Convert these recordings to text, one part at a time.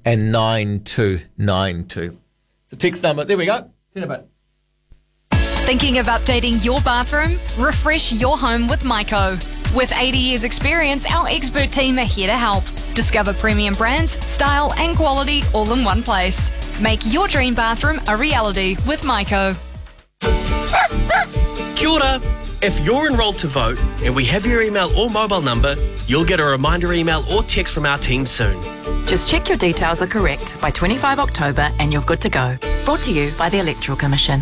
and 9292. It's a text number. There we go. See you in a bit. Thinking of updating your bathroom? Refresh your home with Myco. With 80 years experience, our expert team are here to help. Discover premium brands, style and quality all in one place. Make your dream bathroom a reality with Myco. Kia ora. If you're enrolled to vote and we have your email or mobile number, you'll get a reminder email or text from our team soon. Just check your details are correct by 25 October and you're good to go. Brought to you by the Electoral Commission.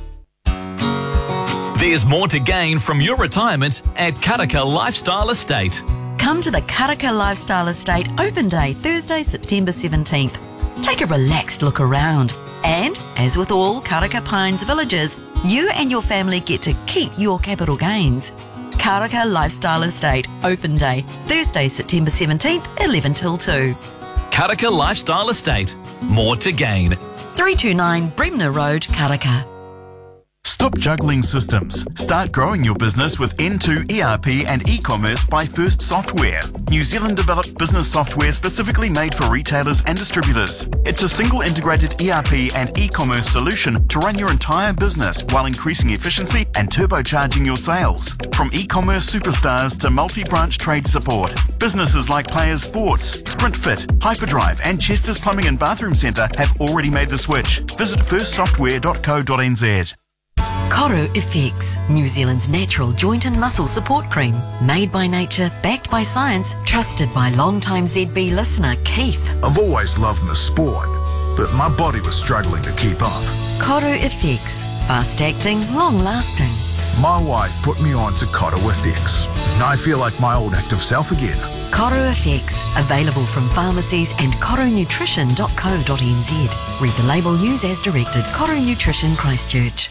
There's more to gain from your retirement at Karaka Lifestyle Estate. Come to the Karaka Lifestyle Estate Open Day, Thursday, September 17th. Take a relaxed look around. And, as with all Karaka Pines villages, you and your family get to keep your capital gains. Karaka Lifestyle Estate Open Day, Thursday, September 17th, 11 till 2. Karaka Lifestyle Estate. More to gain. 329 Bremner Road, Karaka. Stop juggling systems. Start growing your business with N2 ERP and e-commerce by First Software. New Zealand developed business software specifically made for retailers and distributors. It's a single integrated ERP and e-commerce solution to run your entire business while increasing efficiency and turbocharging your sales. From e-commerce superstars to multi-branch trade support, businesses like Players Sports, SprintFit, Hyperdrive and Chester's Plumbing and Bathroom Centre have already made the switch. Visit firstsoftware.co.nz. Koru FX, New Zealand's natural joint and muscle support cream. Made by nature, backed by science, trusted by long-time ZB listener Keith. I've always loved my sport, but my body was struggling to keep up. Koru FX, fast-acting, long-lasting. My wife put me on to Koru FX, and I feel like my old active self again. Koru FX, available from pharmacies and korunutrition.co.nz. Read the label, use as directed. Koru Nutrition, Christchurch.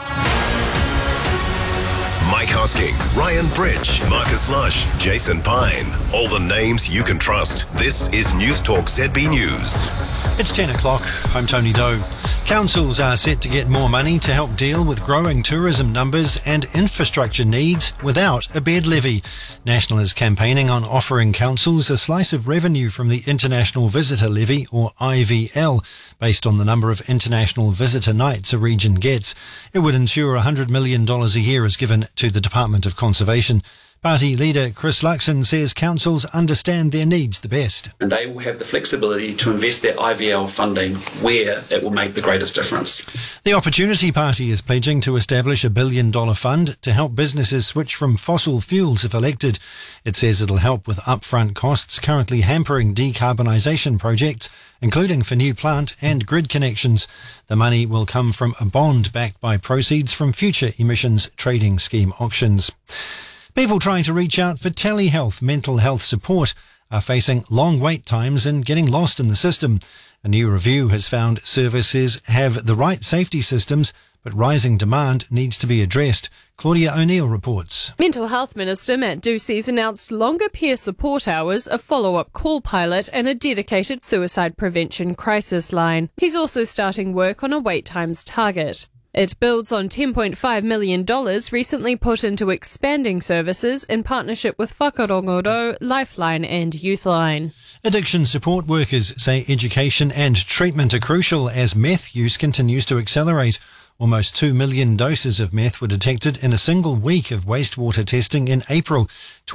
Mike Hosking, Ryan Bridge, Marcus Lush, Jason Pine. All the names you can trust. This is News Talk ZB News. It's 10 o'clock. I'm Tony Doe. Councils are set to get more money to help deal with growing tourism numbers and infrastructure needs without a bed levy. National is campaigning on offering councils a slice of revenue from the International Visitor Levy, or IVL, based on the number of international visitor nights a region gets. It would ensure $100 million a year is given to the Department of Conservation. Party leader Chris Luxon says councils understand their needs the best. And they will have the flexibility to invest their IVL funding where it will make the greatest difference. The Opportunity Party is pledging to establish $1 billion fund to help businesses switch from fossil fuels if elected. It says it'll help with upfront costs currently hampering decarbonisation projects, including for new plant and grid connections. The money will come from a bond backed by proceeds from future emissions trading scheme auctions. People trying to reach out for telehealth mental health support are facing long wait times and getting lost in the system. A new review has found services have the right safety systems, but rising demand needs to be addressed. Claudia O'Neill reports. Mental Health Minister Matt Ducey's announced longer peer support hours, a follow-up call pilot and a dedicated suicide prevention crisis line. He's also starting work on a wait times target. It builds on $10.5 million recently put into expanding services in partnership with Whakarongoro, Lifeline and Youthline. Addiction support workers say education and treatment are crucial as meth use continues to accelerate. Almost 2 million doses of meth were detected in a single week of wastewater testing in April,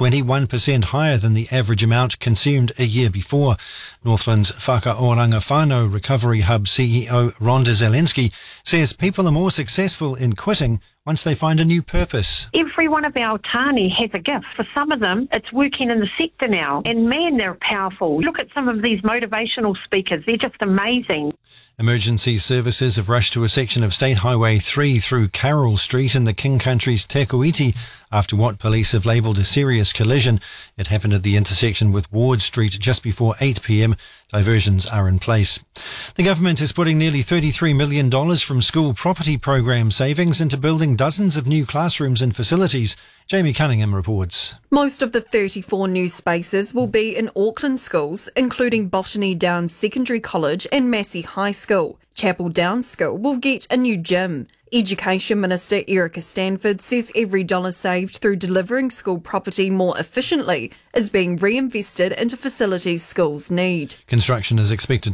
21% higher than the average amount consumed a year before. Northland's Whakaoranga Whānau Recovery Hub CEO Rhonda Zelensky says people are more successful in quitting once they find a new purpose. Every one of our tāne has a gift. For some of them, it's working in the sector now. And man, they're powerful. Look at some of these motivational speakers. They're just amazing. Emergency services have rushed to a section of State Highway 3 through Carroll Street in the King Country's Te Kuiti after what police have labelled a serious collision. It happened at the intersection with Ward Street just before 8 p.m. Diversions are in place. The government is putting nearly $33 million from school property program savings into building dozens of new classrooms and facilities. Jamie Cunningham reports. Most of the 34 new spaces will be in Auckland schools, including Botany Downs Secondary College and Massey High School. Chapel Downs School will get a new gym. Education Minister Erica Stanford says every dollar saved through delivering school property more efficiently is being reinvested into facilities schools need. Construction is expected